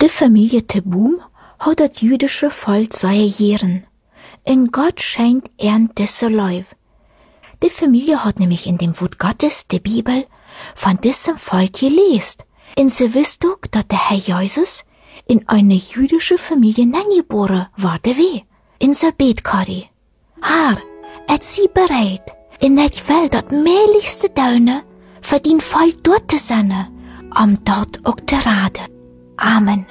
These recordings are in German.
De Familie Teboom hat das jüdische Volk seine Jahren. Und Gott scheint disse Leib. Die Familie hat nämlich in dem Wort Gottes, der Bibel, von diesem Volk gelesen. Und sie wisst auch, dass der Herr Jesus in eine jüdische Familie geboren wurde wie. In so Betkari. Herr, et sie bereit, in dat Welt dat mehrlichste Döne, für den Volk dort zu sein, dort auch zu raden. Amen.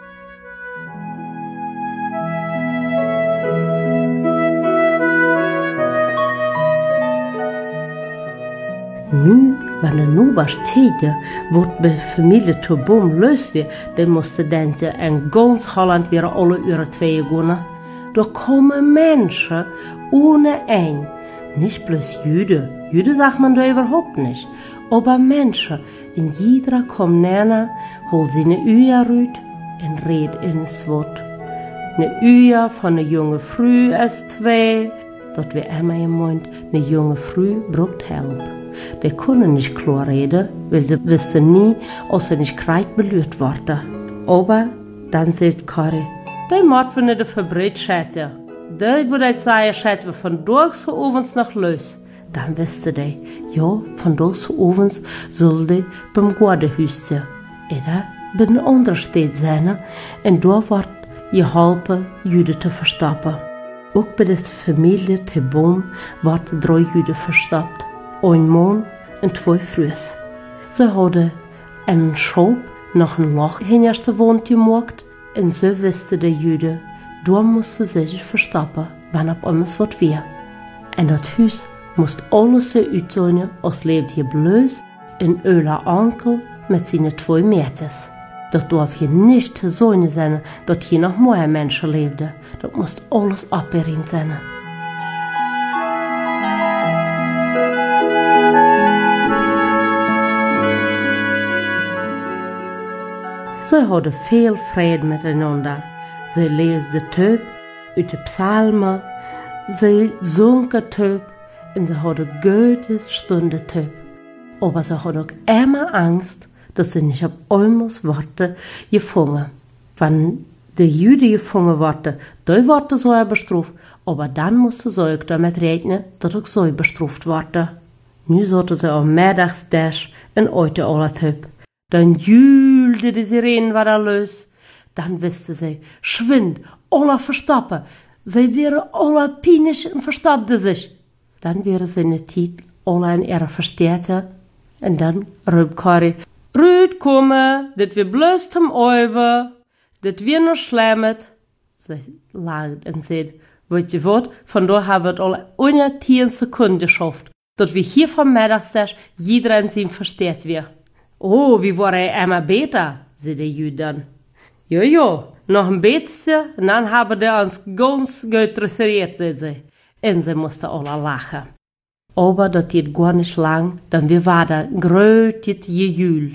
Nu, wenn er nu was Zeit wordt bij familie Teboom löst wird, dann musste denken, in ganz Holland weer alle ihre twee gaan. Da kommen Menschen ohne ein. Nicht bloß Jüde. Jüde sagt man da überhaupt nicht. Aber Menschen. In jeder kommt näher, holt sie eine Uja rüt und red ins Wort. Eine Uja von einer junge Früh als zwei. Dort wir einmal gemeint, eine junge Früh braucht Hilfe. Die können nicht klar reden, weil sie wissen nie, ob sie nicht kreid belüht worden. Aber dann sagt Kari, die macht wir nicht verbreitet schätzen. Die würde ich sagen, schätzen wir von durchs zu ovens nach los. Dann wüsste die, ja, von durchs zu ovens soll die beim Gordehüs sein. Oder bei einer anderen Stadt sein, und da wird geholfen, Juden zu verstoppen. Auch bei der Familie Teboom wird 3 Juden verstoppt. Ein Mann und 2 Frühs. Sie hadden einen Schop nach einem Loch in der Wand gemacht, und so wusste der Jude, da musste sie sich verstoppen, wenn ab alles wird weh. Und das Haus musste alles so aussehen, als lebt hier bloß ein öler Onkel mit seinen 2 Mädels. Das darf hier nicht so sein, dass hier noch mehr Menschen lebten. Das musste alles abgeräumt sein. Sie hadden viel Frieden miteinander. Sie lesen de Töp uit de Psalmen, sie sungen Töp und sie hadden gute Stunden Töp. Aber sie hadden auch immer Angst, dass sie nicht auf einmal Worte gefangen. Wenn die Juden gefangen wurden, dann wurde sie bestraft, aber dann musste sie auch damit rechnen, dass auch sie bestraft wurden. Nu zaten sie am Middagstisch en eten alle Töp. Dann jühlte die Sirenen wieder los. Dann wusste sie, schwind, alle verstoppen. Sie wären alle pinisch und verstoppten sich. Dann wären sie in der Zeit alle in ihre Verstärkung. Und dann rief Kari, Rüd, komme, dit wir bloß zum Oewe, dit wir noch schlemmet. Sie lacht und sagt, weißt du was, von da haben wir alle unter 10 Sekunden geschafft, dass wir hier vom Mittagstisch jeder in seinem verstärkt wird. Oh, wie war er einmal besser, sagt der Jude dann. Ja, noch ein bisschen, und dann haben die uns ganz gut dressiert, sagt sie. Und sie musste alle lachen. Aber das geht gar nicht lang, dann wir war da ein grötes Gejühl.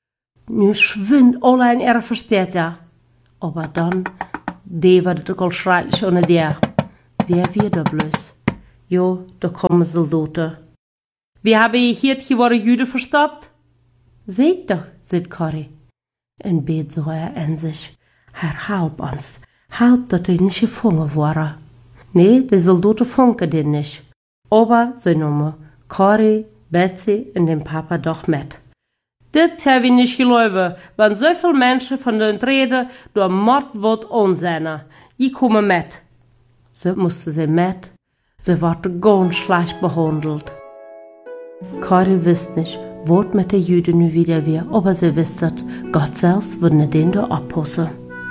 Nu schwind alle in ihre Verstärkung. Aber dann, die war das auch schrecklich ohne der. Wer wird da bloß? Jo, da kommen Soldaten. Wie habe ich hier die Juden verstoppt? Seht doch, sagt Kari. Und bet so in sich. Herr, halb uns. Halb, dass die nicht gefangen waren. Nee, die Soldaten fangen den nicht. Aber sie nahmen Kari, Betsy und den Papa doch mit. Das habe ich nicht geglaubt, wenn so viele Menschen von den reden, durch Mord wird unsinn. Die kommen mit. So mussten sie mit. Sie wurden ganz schlecht behandelt. Kari wusste nicht, was mit den Juden nu wieder wäre, aber sie wusste, Gott selbst würde den da abpassen.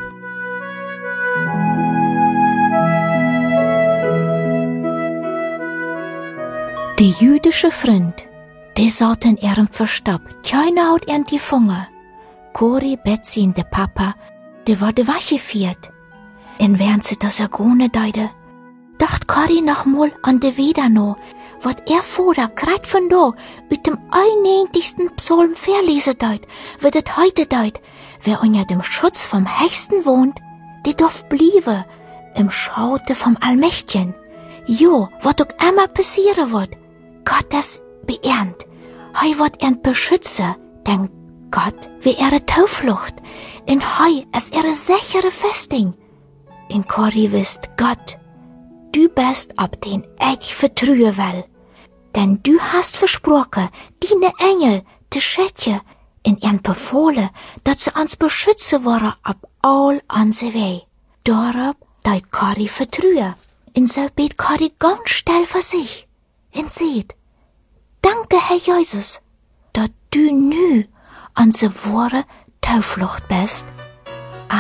Die jüdische Freund, die saß in ihrem Verstopp. Keiner hat ihn gefangen. Kori, Betsy und der Papa, die wurde weggeführt. Und während sie das Agone deide, dacht Kori noch mal an de Widano, wat er vorher grad von da, mit dem 91. Psalm verlesen deut, wird et heute deut, wer unter dem Schutz vom Höchsten wohnt, der darf bliebe, im Schaute vom Allmächtigen. Jo, wat auch immer passieren wird, Gott das beehrt, hei wird ihn beschützen, denn Gott wie ihre Tauflucht, en Hij is ihre sichere Festing. En Corrie wist, Gott, du bist, op den ich vertrauen will. Denn du hast versprochen, deine Engel te schützen en ihnen befohlen, dass sie uns beschützen wollen auf all unsere Wege. Darauf deut Corrie vertrauen. En so bet Corrie ganz still für sich. En sieht, danke, Herr Jesus, dass du nu unsere wahre Tauflucht bist